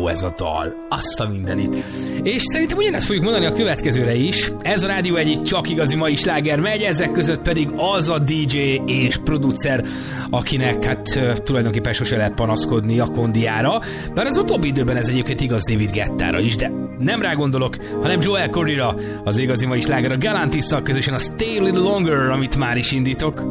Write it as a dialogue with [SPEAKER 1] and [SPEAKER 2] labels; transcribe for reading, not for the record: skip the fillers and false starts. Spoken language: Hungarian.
[SPEAKER 1] ez a dal. Azt a mindenit. És szerintem ugyanezt fogjuk mondani a következőre is. Ez a Rádió egy csak igazi mai sláger megy, ezek között pedig az a DJ és producer, akinek hát tulajdonképpen sose lehet panaszkodni a kondiára. Bár az utóbbi időben ez egyébként igaz David Guettára is, de nem rá gondolok, hanem Joel Corryra, az igazi mai sláger a Galantisszal közösen a Stay a Little Longer, amit már is indítok.